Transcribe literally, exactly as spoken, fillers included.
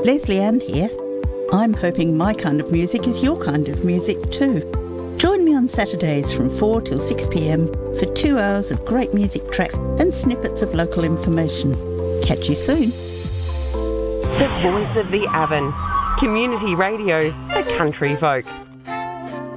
Leslie Ann here. I'm hoping my kind of music is your kind of music too. Join me on Saturdays from four till six p m for two hours of great music tracks and snippets of local information. Catch you soon. The voice of the Avon. Community radio for country folk.